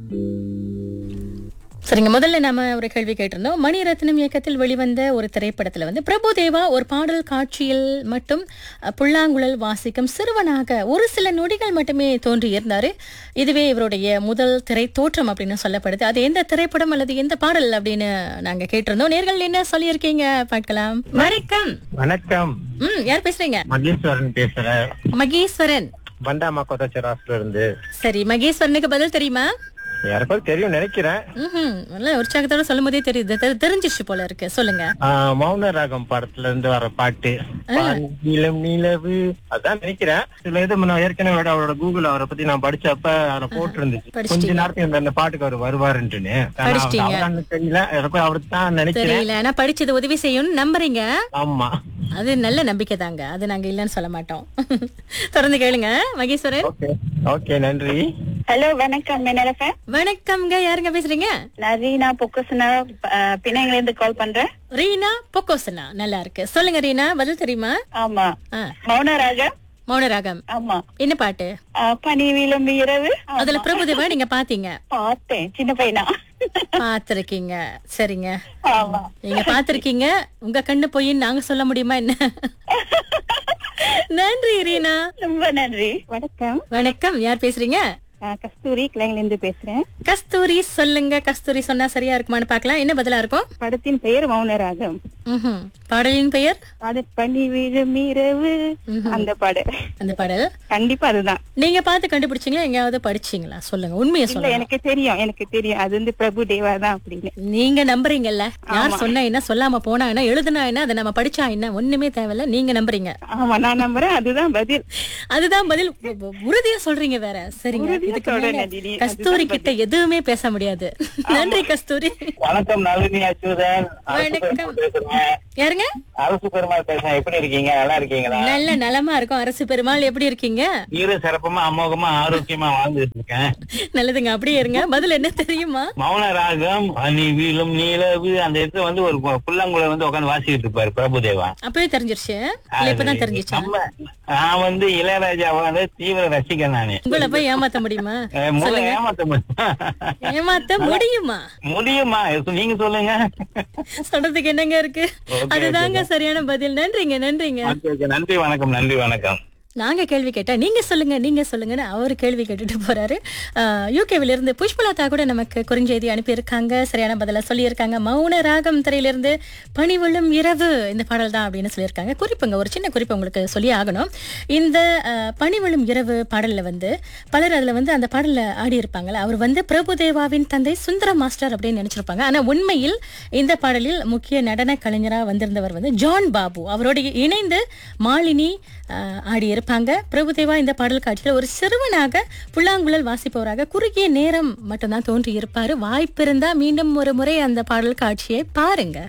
சரிங்க, முதல்ல நாம ஒரு கேள்வி கேட்டிருந்தோம். மணிரத்னம் இயக்கத்தில் வெளிவந்த ஒரு திரைப்படத்துல வந்து பிரபுதேவா ஒரு பாடல் காட்சியில் மட்டும் புல்லாங்குழல் வாசிக்கும் சிறுவனாக ஒரு சில நொடிகள் மட்டுமே தோன்றி இருந்தாரு. இதுவே இவருடைய முதல் திரை தோற்றம் அப்படின்னு சொல்லப்படுது. அது எந்த திரைப்படம் அல்லது எந்த பாடல் அப்படின்னு நாங்க கேட்டிருந்தோம். நேர்கள் என்ன சொல்லியிருக்கீங்க பார்க்கலாம். வணக்கம். வணக்கம். யார் பேசுறீங்க? மகேஸ்வரன் பேசுறேன். மகேஸ்வரன். பண்டாமா கொத்தச்சராஸ்ல இருந்து. சரி, மகேஸ்வரனுக்கு பதில் தெரியுமா? யாருக்கும் தெரியும் நினைக்கிறேன். நல்ல உற்சாகத்தோட சொல்லும் போதே தெரியுது, தெரிஞ்சிருச்சு போல இருக்கு. சொல்லுங்க. மௌன ராகம் படத்துல இருந்து வர பாட்டு நீலம் நிலவு அதான் நினைக்கிறேன். சில இது நான் ஏற்கனவே அவரோட கூகுள் அவரை பத்தி நான் படிச்சப்ப அவரை போட்டு இருந்துச்சு. கொஞ்ச நேரத்துக்கு அந்த பாட்டுக்கு அவர் வருவாருன்ட்டுன்னு தெரியல. அவருக்கு தான் நினைக்கிறேன். தெரியல, ஆனா படிச்சது உதவி செய்யும்னு நம்புறீங்க. ஆமா, அது நல்ல நம்பிக்கை தாங்க. அது நாங்க இல்லன்னு சொல்ல மாட்டோம். தொடர்ந்து கேளுங்க மகேஸ்வரன். ஓகே, நன்றி. ஹலோ, வணக்கம். வணக்கம்ங்க. யாருங்க பேசுறீங்க? நான் ரீனா பொக்கசனா பிணையங்கல இருந்து கால் பண்றேன். ரீனா பொக்கோசனா. நல்லா இருக்கு. சொல்லுங்க ரீனா, பதில் தெரியுமா? ஆமா, மௌனராகம். மௌனராகம். ஆமா. என்ன பாட்டு? பனி விளம்பி இரவு. அதுல பிரபுதேவா நீங்க பாத்தீங்க? பார்த்தேன், சின்ன பையனா. பாத்திருக்கீங்க. சரிங்க, ஆமா. நீங்க பாத்திருக்கீங்க. உங்க கண்ணு போய் நாங்க சொல்ல முடியுமா என்ன? நன்றி ரீனா. ரொம்ப நன்றி. வணக்கம். வணக்கம். யார் பேசுறீங்க? கஸ்தூரி கிளைங்கல இருந்து பேசுறேன். கஸ்தூரி, சொல்லுங்க. கஸ்தூரி சொன்னா சரியா இருக்குமான்னு பாக்கலாம். என்ன பதிலா இருக்கும்? படத்தின் பெயர் மௌனராகம். பாடலின் பெயர்? பனி விழும் இரவு. அந்த பாடல். அந்த பாடல் கண்டிப்பா அதுதான். நீங்க பார்த்து கண்டுபிடிச்சீங்களா? எங்கயாவது படிச்சீங்களா? சொல்லுங்க, உண்மையை சொல்லுங்க. எனக்கு தெரியும் அது வந்து பிரபு தேவா தான் அப்படின்னு. நீங்க நம்புறீங்கல்ல? யார் சொன்னா என்ன, சொல்லாம போனா என்ன, எழுதுனா என்ன, அதை நம்ம படிச்சா என்ன, ஒண்ணுமே தேவையில்ல. நீங்க நம்புறீங்க. ஆமா, நான் நம்புறேன். அதுதான் பதில். அதுதான் பதில். உறுதியா சொல்றீங்க வேற. சரிங்க, கஸ்தூரி கிட்ட எதுவுமே பேச முடியாது. நன்றி கஸ்தூரி. வணக்கம். நளினி அச்சுதன். வணக்கம். யாருங்க? அரசு பெருமாள் பேசுறேன். எப்படி இருக்கீங்க? நல்லா இருக்கீங்களா? நல்ல நலமா இருக்கும். அரசு பெருமாள் எப்படி இருக்கீங்க? நீரு சிறப்பமா அமோகமா ஆரோக்கியமா வாழ்ந்துட்டு இருக்கேன். நல்லதுங்க, அப்படியே இருங்க. பதில் என்ன தெரியுமா? மௌன ராகம் பனி வீழும் நிலவு. அந்த இடத்துல வந்து ஒரு புல்லாங்குழல் வந்து உட்காந்து வாசிக்கிட்டு இருப்பாரு பிரபுதேவா. அப்பவே தெரிஞ்சிருச்சு? இல்ல இப்பதான் தெரிஞ்சிச்சா? நான் வந்து இளையராஜாவை வந்து தீவிர ரசிகன் நானு. உங்களை போய் ஏமாத்த முடியுமா? ஏமாத்த முடியுமா? முடியுமா? நீங்க சொல்லுங்க. சொல்றதுக்கு என்னங்க இருக்கு? அதுதாங்க சரியான பதில். நன்றிங்க. நன்றி, வணக்கம். நன்றி, வணக்கம். நாங்க கேள்வி கேட்டா நீங்க சொல்லுங்கன்னு அவரு கேள்வி கேட்டுட்டு போறாரு. யூகேவில இருந்து புஷ்பலதா கூட நமக்கு குறுஞ்செய்தி அனுப்பி இருக்காங்க. சரியான பதில சொல்லியிருக்காங்க. மௌன ராகம் திரையிலிருந்து பனிவிழும் இரவு இந்த பாடல் தான் அப்படின்னு சொல்லியிருக்காங்க. குறிப்புங்க, ஒரு சின்ன குறிப்பு உங்களுக்கு சொல்லி ஆகணும். இந்த பனிவிழும் இரவு பாடல்ல வந்து பலர் அதுல வந்து அந்த பாடல்ல ஆடி இருப்பாங்கல்ல, அவர் வந்து பிரபுதேவாவின் தந்தை சுந்தர மாஸ்டர் அப்படின்னு நினைச்சிருப்பாங்க. ஆனா உண்மையில் இந்த பாடலில் முக்கிய நடன கலைஞரா வந்திருந்தவர் வந்து ஜான் பாபு. அவரோடு இணைந்து மாலினி ஆடி இருப்பாங்க. பிரபுதேவா இந்த பாடல் காட்சியில் ஒரு சிறுவனாக புல்லாங்குழல் வாசிப்பவராக குறுகிய நேரம் மட்டும்தான் தோன்றி இருப்பாரு. வாய்ப்பிருந்தா மீண்டும் ஒரு முறை அந்த பாடல் காட்சியை பாருங்க.